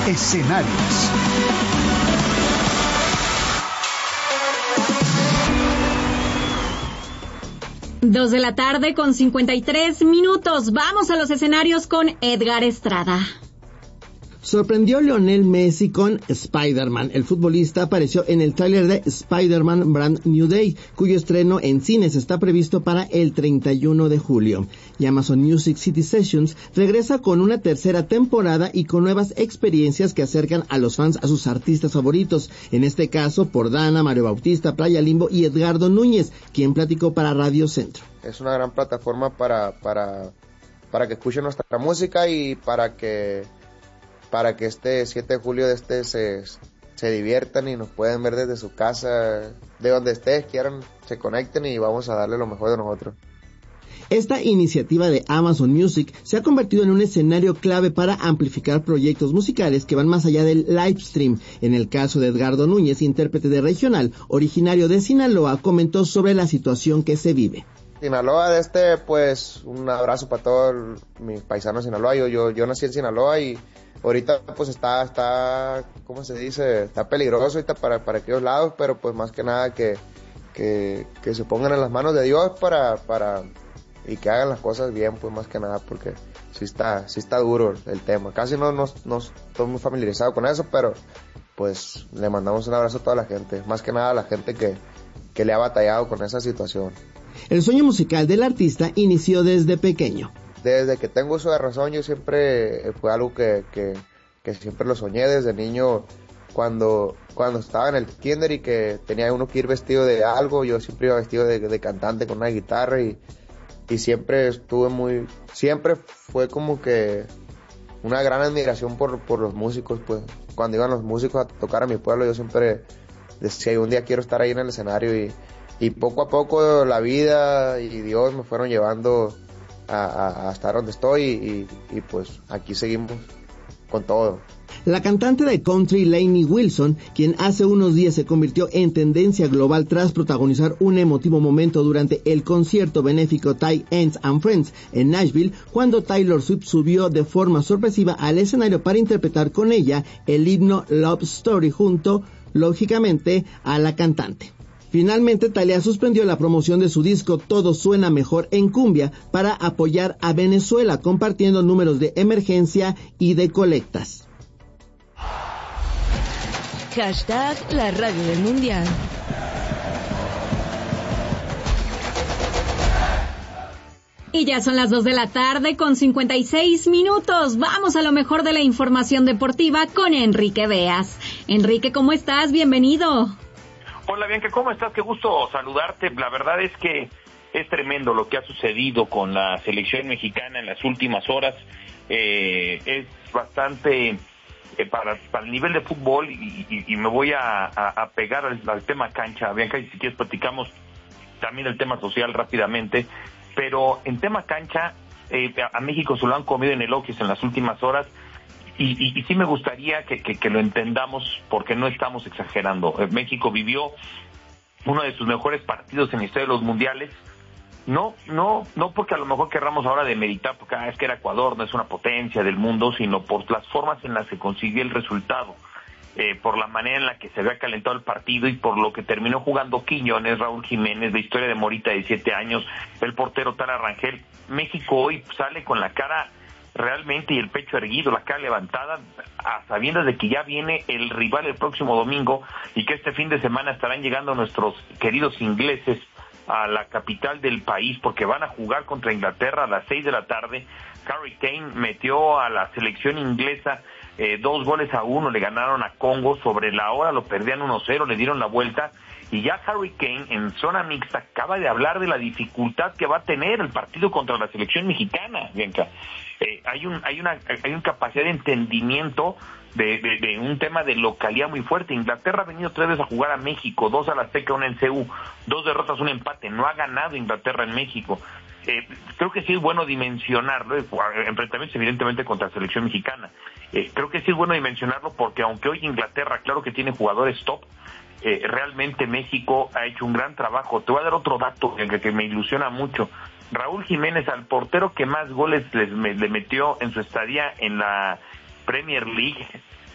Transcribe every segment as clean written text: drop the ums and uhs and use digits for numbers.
Escenarios. Dos de la tarde con 53 minutos. Vamos a los escenarios con Edgar Estrada. Sorprendió Lionel Messi con Spider-Man. El futbolista apareció en el tráiler de Spider-Man Brand New Day, cuyo estreno en cines está previsto para el 31 de julio. Y Amazon Music City Sessions regresa con una tercera temporada y con nuevas experiencias que acercan a los fans a sus artistas favoritos. En este caso, por Dana, Mario Bautista, Playa Limbo y Edgardo Núñez, quien platicó para Radio Centro. Es una gran plataforma para que escuchen nuestra música y para que este 7 de julio se diviertan y nos pueden ver desde su casa, de donde estés, quieran, se conecten y vamos a darle lo mejor de nosotros. Esta iniciativa de Amazon Music se ha convertido en un escenario clave para amplificar proyectos musicales que van más allá del live stream. En el caso de Edgardo Núñez, intérprete de Regional, originario de Sinaloa, comentó sobre la situación que se vive. Sinaloa, pues un abrazo para todos mis paisanos de Sinaloa. Yo nací en Sinaloa y ahorita pues está, ¿cómo se dice? Está peligroso ahorita para aquellos lados, pero pues más que nada que se pongan en las manos de Dios y que hagan las cosas bien, pues más que nada, porque sí está duro el tema. Casi no estoy muy familiarizado con eso, pero pues le mandamos un abrazo a toda la gente, más que nada a la gente que le ha batallado con esa situación. El sueño musical del artista inició desde pequeño. Desde que tengo uso de razón, yo siempre fue algo que siempre lo soñé desde niño. Cuando estaba en el kinder y que tenía uno que ir vestido de algo, yo siempre iba vestido de cantante con una guitarra y siempre siempre fue como que una gran admiración por los músicos, pues. Cuando iban los músicos a tocar a mi pueblo, yo siempre decía, un día quiero estar ahí en el escenario y poco a poco la vida y Dios me fueron llevando a estar donde estoy y pues aquí seguimos con todo. La cantante de country Lainey Wilson, quien hace unos días se convirtió en tendencia global tras protagonizar un emotivo momento durante el concierto benéfico Ty Ends and Friends en Nashville, cuando Taylor Swift subió de forma sorpresiva al escenario para interpretar con ella el himno Love Story junto, lógicamente, a la cantante. Finalmente, Thalía suspendió la promoción de su disco Todo Suena Mejor en Cumbia para apoyar a Venezuela, compartiendo números de emergencia y de colectas. Hashtag la radio del mundial. Y ya son las 2 de la tarde con 56 minutos. Vamos a lo mejor de la información deportiva con Enrique Beas. Enrique, ¿cómo estás? Bienvenido. Hola Bianca, ¿cómo estás? Qué gusto saludarte. La verdad es que es tremendo lo que ha sucedido con la selección mexicana en las últimas horas. Es bastante para el nivel de fútbol y me voy a pegar al tema cancha, Bianca, y si quieres platicamos también del tema social rápidamente, pero en tema cancha a México se lo han comido en elogios en las últimas horas. Y sí me gustaría que lo entendamos porque no estamos exagerando. México vivió uno de sus mejores partidos en la historia de los mundiales. No porque a lo mejor querramos ahora demeritar, porque es que era Ecuador, no es una potencia del mundo, sino por las formas en las que consiguió el resultado, por la manera en la que se había calentado el partido y por lo que terminó jugando Quiñones, Raúl Jiménez, la historia de Morita de 7 años, el portero Tara Rangel. México hoy sale con la cara realmente y el pecho erguido, la cara levantada, a sabiendas de que ya viene el rival el próximo domingo y que este fin de semana estarán llegando nuestros queridos ingleses a la capital del país porque van a jugar contra Inglaterra a las 6 de la tarde. Harry Kane metió a la selección inglesa 2-1, le ganaron a Congo, sobre la hora lo perdían 1-0, le dieron la vuelta y ya Harry Kane en zona mixta acaba de hablar de la dificultad que va a tener el partido contra la selección mexicana, Bianca. Hay una capacidad de entendimiento de un tema de localidad muy fuerte. Inglaterra ha venido 3 veces a jugar a México, 2 a la Azteca, 1 en CU, 2 derrotas, 1 empate, no ha ganado Inglaterra en México. Creo que sí es bueno dimensionarlo, enfrentamientos evidentemente contra la selección mexicana. Creo que sí es bueno dimensionarlo porque aunque hoy Inglaterra, claro que tiene jugadores top, realmente México ha hecho un gran trabajo. Te voy a dar otro dato que me ilusiona mucho. Raúl Jiménez, al portero que más goles le metió en su estadía en la Premier League,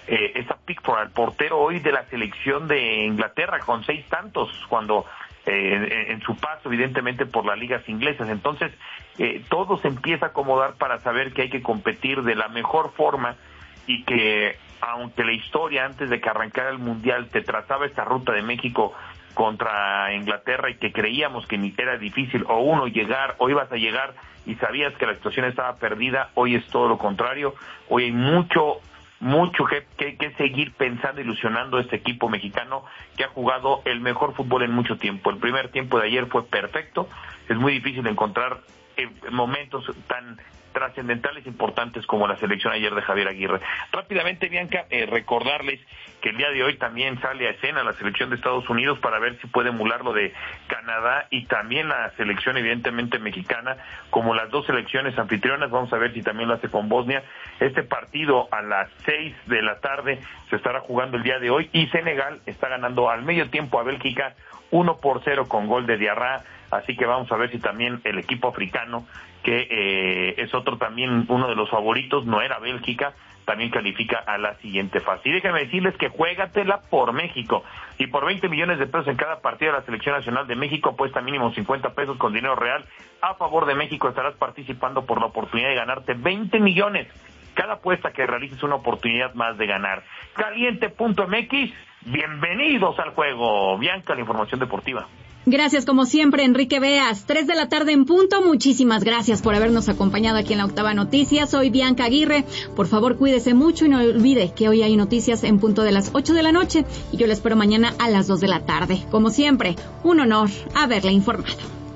esa Pickford, al portero hoy de la selección de Inglaterra, con 6 tantos, cuando en su paso evidentemente por las ligas inglesas. Entonces todo se empieza a acomodar para saber que hay que competir de la mejor forma, y que aunque la historia antes de que arrancara el Mundial te trazaba esta ruta de México contra Inglaterra y que creíamos que ni era difícil o llegar o ibas a llegar y sabías que la situación estaba perdida, hoy es todo lo contrario. Hoy hay mucho que seguir pensando, ilusionando a este equipo mexicano que ha jugado el mejor fútbol en mucho tiempo. El primer tiempo de ayer fue perfecto. Es muy difícil encontrar momentos tan trascendentales, importantes como la selección ayer de Javier Aguirre. Rápidamente, Bianca, recordarles que el día de hoy también sale a escena la selección de Estados Unidos para ver si puede emular lo de Canadá, y también la selección evidentemente mexicana, como las dos selecciones anfitrionas. Vamos a ver si también lo hace con Bosnia. Este partido a las 6 de la tarde se estará jugando el día de hoy, y Senegal está ganando al medio tiempo a Bélgica 1-0 con gol de Diarra. Así que vamos a ver si también el equipo africano, que es otro también, uno de los favoritos, no era Bélgica, también califica a la siguiente fase. Y déjenme decirles que juégatela por México, y por 20 millones de pesos en cada partido de la Selección Nacional de México, apuesta mínimo 50 pesos con dinero real a favor de México. Estarás participando por la oportunidad de ganarte 20 millones. Cada apuesta que realices una oportunidad más de ganar. Caliente.mx, bienvenidos al juego. Bianca, la información deportiva. Gracias, como siempre, Enrique Beas. 3 de la tarde en punto. Muchísimas gracias por habernos acompañado aquí en la Octava Noticias. Soy Bianca Aguirre. Por favor, cuídese mucho y no olvide que hoy hay noticias en punto de las 8 de la noche, y yo le espero mañana a las 2 de la tarde. Como siempre, un honor haberle informado.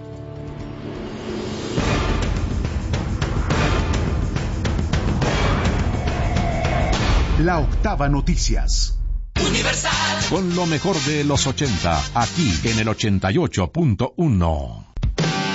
La Octava Noticias. Universal. Con lo mejor de los 80, aquí en el 88.1.